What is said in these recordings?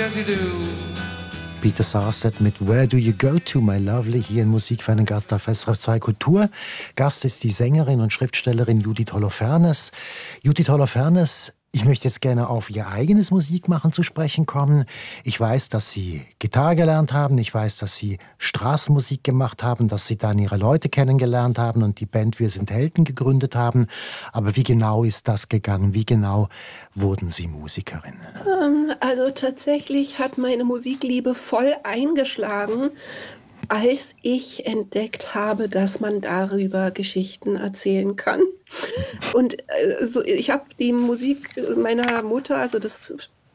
as you do. Peter Sarstedt mit Where Do You Go To, My Lovely, hier in Musik für einen Gast auf SRF 2 Kultur. Gast ist die Sängerin und Schriftstellerin Judith Holofernes. Judith Holofernes, ich möchte jetzt gerne auf Ihr eigenes Musikmachen zu sprechen kommen. Ich weiß, dass Sie Gitarre gelernt haben. Ich weiß, dass Sie Straßenmusik gemacht haben, dass Sie dann Ihre Leute kennengelernt haben und die Band Wir sind Helden gegründet haben. Aber wie genau ist das gegangen? Wie genau wurden Sie Musikerin? Also tatsächlich hat meine Musikliebe voll eingeschlagen, als ich entdeckt habe, dass man darüber Geschichten erzählen kann. Und ich habe die Musik meiner Mutter, also das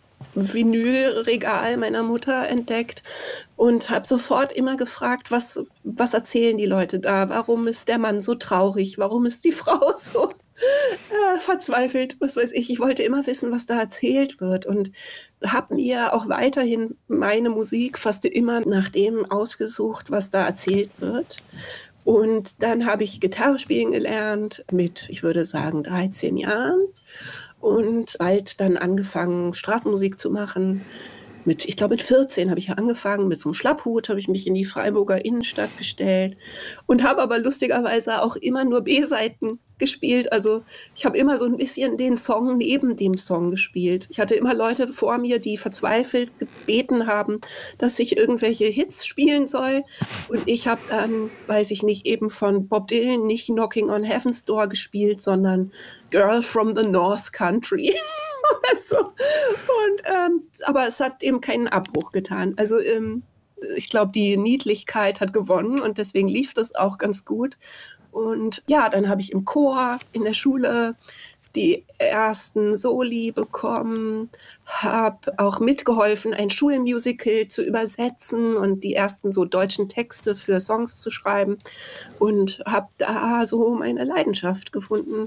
Vinylregal meiner Mutter entdeckt und habe sofort immer gefragt, was erzählen die Leute da? Warum ist der Mann so traurig? Warum ist die Frau so verzweifelt? Was weiß ich. Ich wollte immer wissen, was da erzählt wird und habe mir auch weiterhin meine Musik fast immer nach dem ausgesucht, was da erzählt wird. Und dann habe ich Gitarre spielen gelernt mit, ich würde sagen, 13 Jahren. Und bald dann angefangen, Straßenmusik zu machen. Mit 14 habe ich angefangen, mit so einem Schlapphut habe ich mich in die Freiburger Innenstadt gestellt und habe aber lustigerweise auch immer nur B-Seiten gespielt. Also ich habe immer so ein bisschen den Song neben dem Song gespielt. Ich hatte immer Leute vor mir, die verzweifelt gebeten haben, dass ich irgendwelche Hits spielen soll. Und ich habe dann, weiß ich nicht, eben von Bob Dylan nicht Knocking on Heaven's Door gespielt, sondern Girl from the North Country. So. Aber es hat eben keinen Abbruch getan. Also ich glaube, die Niedlichkeit hat gewonnen und deswegen lief das auch ganz gut. Und ja, dann habe ich im Chor in der Schule die ersten Soli bekommen, habe auch mitgeholfen, ein Schulmusical zu übersetzen und die ersten so deutschen Texte für Songs zu schreiben und habe da so meine Leidenschaft gefunden.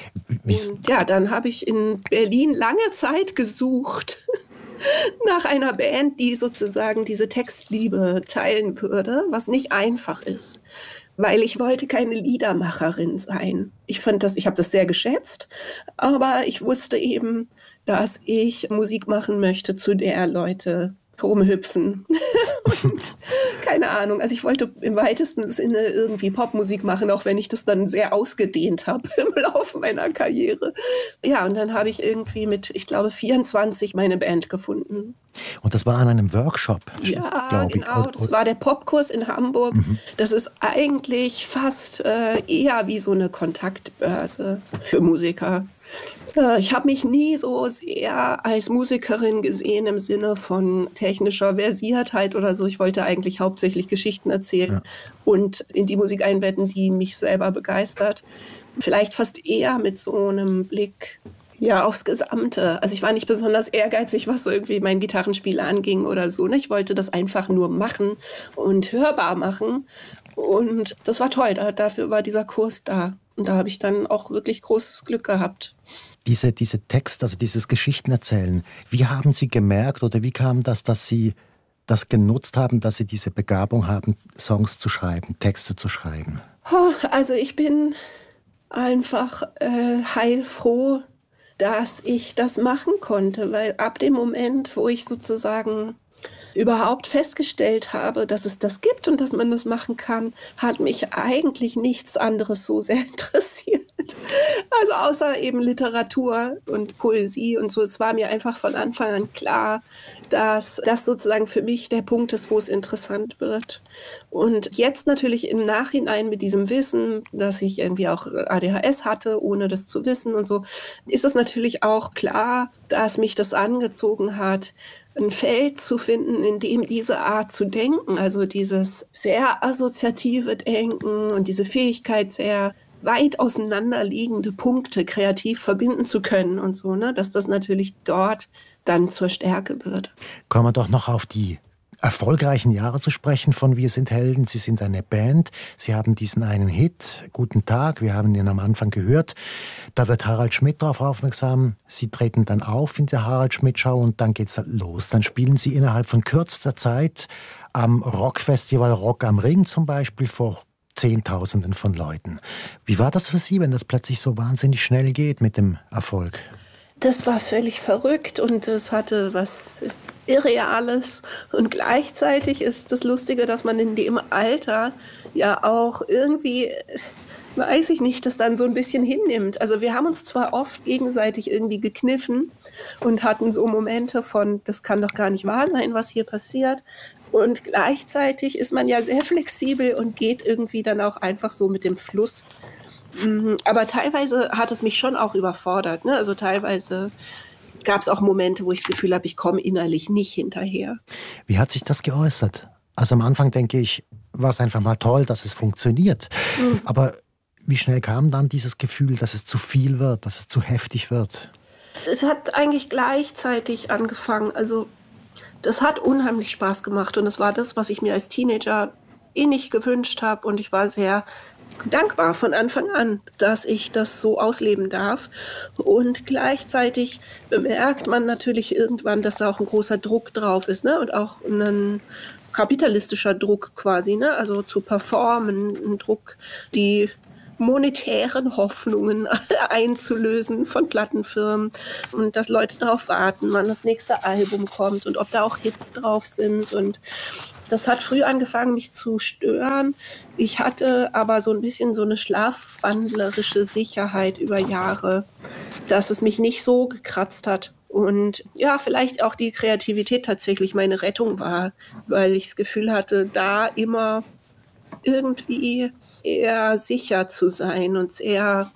Und ja, dann habe ich in Berlin lange Zeit gesucht nach einer Band, die sozusagen diese Textliebe teilen würde, was nicht einfach ist. Weil ich wollte keine Liedermacherin sein. Ich habe das sehr geschätzt, aber ich wusste eben, dass ich Musik machen möchte, zu der Leute rumhüpfen. Und keine Ahnung, also ich wollte im weitesten Sinne irgendwie Popmusik machen, auch wenn ich das dann sehr ausgedehnt habe im Laufe meiner Karriere. Ja, und dann habe ich irgendwie mit, 24 meine Band gefunden. Und das war an einem Workshop, ja, glaube ich. Genau, das war der Popkurs in Hamburg. Das ist eigentlich fast eher wie so eine Kontaktbörse für Musiker. Ich habe mich nie so sehr als Musikerin gesehen im Sinne von technischer Versiertheit oder so. Ich wollte eigentlich hauptsächlich Geschichten erzählen und in die Musik einbetten, die mich selber begeistert. Vielleicht fast eher mit so einem Blick aufs Gesamte. Also ich war nicht besonders ehrgeizig, was so irgendwie mein Gitarrenspiel anging oder so. Ich wollte das einfach nur machen und hörbar machen. Und das war toll. Dafür war dieser Kurs da. Und da habe ich dann auch wirklich großes Glück gehabt. Diese Texte, also dieses Geschichtenerzählen, wie haben Sie gemerkt oder wie kam das, dass Sie das genutzt haben, dass Sie diese Begabung haben, Songs zu schreiben, Texte zu schreiben? Also ich bin einfach heilfroh, dass ich das machen konnte, weil ab dem Moment, wo ich sozusagen überhaupt festgestellt habe, dass es das gibt und dass man das machen kann, hat mich eigentlich nichts anderes so sehr interessiert. Also außer eben Literatur und Poesie und so. Es war mir einfach von Anfang an klar, dass das sozusagen für mich der Punkt ist, wo es interessant wird. Und jetzt natürlich im Nachhinein mit diesem Wissen, dass ich irgendwie auch ADHS hatte, ohne das zu wissen und so, ist es natürlich auch klar, dass mich das angezogen hat, ein Feld zu finden, in dem diese Art zu denken, also dieses sehr assoziative Denken und diese Fähigkeit, sehr weit auseinanderliegende Punkte kreativ verbinden zu können und so, ne, dass das natürlich dort dann zur Stärke wird. Kommen wir doch noch auf die erfolgreichen Jahre zu sprechen von Wir sind Helden. Sie sind eine Band. Sie haben diesen einen Hit, Guten Tag, wir haben ihn am Anfang gehört. Da wird Harald Schmidt darauf aufmerksam. Sie treten dann auf in der Harald Schmidt Show und dann geht's los. Dann spielen Sie innerhalb von kürzester Zeit am Rockfestival Rock am Ring zum Beispiel vor Zehntausenden von Leuten. Wie war das für Sie, wenn das plötzlich so wahnsinnig schnell geht mit dem Erfolg? Das war völlig verrückt und es hatte was Irreales. Und gleichzeitig ist das Lustige, dass man in dem Alter ja auch irgendwie, weiß ich nicht, das dann so ein bisschen hinnimmt. Also wir haben uns zwar oft gegenseitig irgendwie gekniffen und hatten so Momente von, das kann doch gar nicht wahr sein, was hier passiert. Und gleichzeitig ist man ja sehr flexibel und geht irgendwie dann auch einfach so mit dem Fluss. Aber teilweise hat es mich schon auch überfordert. Ne? Also teilweise gab es auch Momente, wo ich das Gefühl habe, ich komme innerlich nicht hinterher. Wie hat sich das geäußert? Also am Anfang denke ich, war es einfach mal toll, dass es funktioniert. Aber wie schnell kam dann dieses Gefühl, dass es zu viel wird, dass es zu heftig wird? Es hat eigentlich gleichzeitig angefangen. Also das hat unheimlich Spaß gemacht und es war das, was ich mir als Teenager innig gewünscht habe und ich war sehr dankbar von Anfang an, dass ich das so ausleben darf. Und gleichzeitig bemerkt man natürlich irgendwann, dass da auch ein großer Druck drauf ist, ne? Und auch ein kapitalistischer Druck quasi, ne? Also zu performen, ein Druck, die monetären Hoffnungen einzulösen von Plattenfirmen und dass Leute darauf warten, wann das nächste Album kommt und ob da auch Hits drauf sind. Und das hat früh angefangen, mich zu stören. Ich hatte aber so ein bisschen so eine schlafwandlerische Sicherheit über Jahre, dass es mich nicht so gekratzt hat. Und ja, vielleicht auch die Kreativität tatsächlich meine Rettung war, weil ich das Gefühl hatte, da immer irgendwie eher sicher zu sein und sehr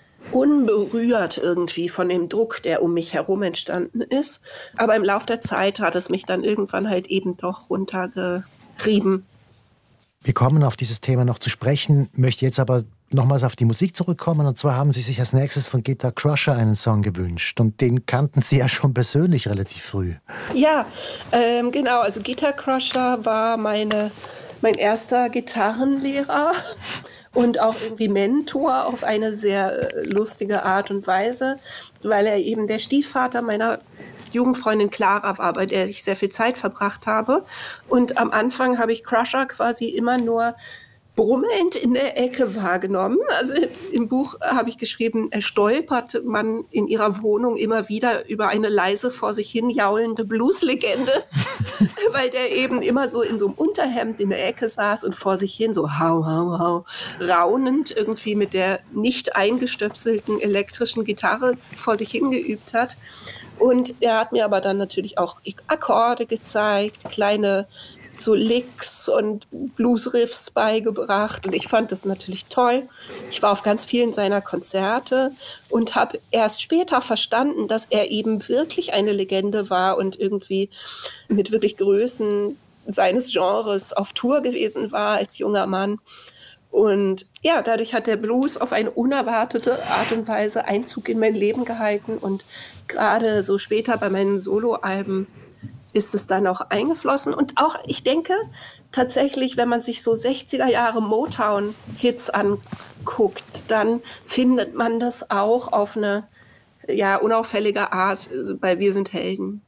unberührt irgendwie von dem Druck, der um mich herum entstanden ist. Aber im Laufe der Zeit hat es mich dann irgendwann halt eben doch runtergerieben. Wir kommen auf dieses Thema noch zu sprechen, möchte jetzt aber nochmals auf die Musik zurückkommen. Und zwar haben Sie sich als nächstes von Guitar Crusher einen Song gewünscht. Und den kannten Sie ja schon persönlich relativ früh. Ja, genau. Also Guitar Crusher war mein erster Gitarrenlehrer und auch irgendwie Mentor auf eine sehr lustige Art und Weise, weil er eben der Stiefvater meiner Jugendfreundin Clara war, bei der ich sehr viel Zeit verbracht habe. Und am Anfang habe ich Crusher quasi immer nur brummelnd in der Ecke wahrgenommen. Also im Buch habe ich geschrieben, stolpert man in ihrer Wohnung immer wieder über eine leise vor sich hin jaulende Blueslegende, weil der eben immer so in so einem Unterhemd in der Ecke saß und vor sich hin so hau, hau, hau, raunend irgendwie mit der nicht eingestöpselten elektrischen Gitarre vor sich hin geübt hat. Und er hat mir aber dann natürlich auch Akkorde gezeigt, kleine so Licks und Bluesriffs beigebracht und ich fand das natürlich toll. Ich war auf ganz vielen seiner Konzerte und habe erst später verstanden, dass er eben wirklich eine Legende war und irgendwie mit wirklich Größen seines Genres auf Tour gewesen war als junger Mann. Und ja, dadurch hat der Blues auf eine unerwartete Art und Weise Einzug in mein Leben gehalten und gerade so später bei meinen Soloalben ist es dann auch eingeflossen. Und auch, ich denke, tatsächlich, wenn man sich so 60er Jahre Motown-Hits anguckt, dann findet man das auch auf eine ja, unauffällige Art bei Wir sind Helden.